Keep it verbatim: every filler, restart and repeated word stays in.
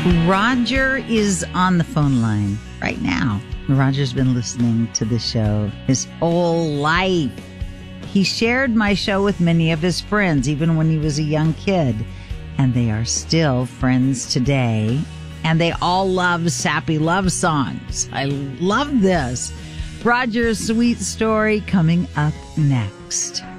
Roger is on the phone line right now. Roger's been listening to the show his whole life. He shared my show with many of his friends, even when he was a young kid. And they are still friends today. And they all love sappy love songs. I love this. Roger's sweet story coming up next.